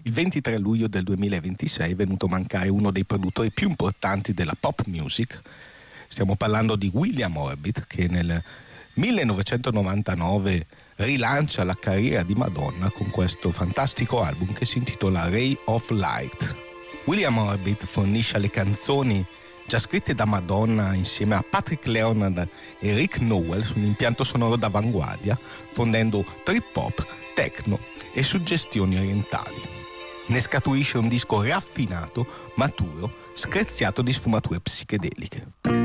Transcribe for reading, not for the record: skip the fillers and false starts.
il 23 luglio del 2026 è venuto a mancare uno dei produttori più importanti della pop music. Stiamo parlando di William Orbit, che nel 1999 rilancia la carriera di Madonna con questo fantastico album che si intitola Ray of Light. William Orbit fornisce le canzoni già scritte da Madonna insieme a Patrick Leonard e Rick Nowell su un impianto sonoro d'avanguardia, fondendo trip hop, techno e suggestioni orientali. Ne scaturisce un disco raffinato, maturo, screziato di sfumature psichedeliche.